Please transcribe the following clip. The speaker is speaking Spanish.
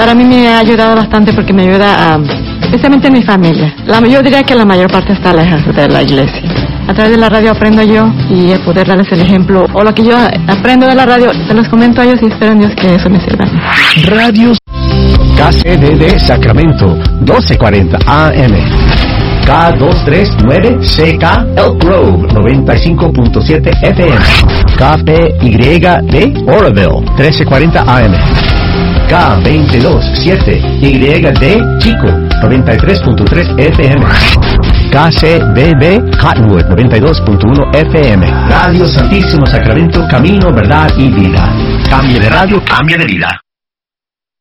para mí me ha ayudado bastante porque me ayuda especialmente en mi familia. Yo diría que la mayor parte está lejos de la iglesia. A través de la radio aprendo yo y el poder darles el ejemplo. O lo que yo aprendo de la radio, se los comento a ellos y espero en Dios que eso me sirva. Radio KCDD Sacramento, 1240 AM. K239CK Elk Grove, 95.7 FM. KPYD Oroville, 1340 AM. K227YD Chico, 93.3 FM. KCBB Cottonwood, 92.1 FM. Radio Santísimo Sacramento, camino, verdad y vida. Cambie de radio, cambie de vida.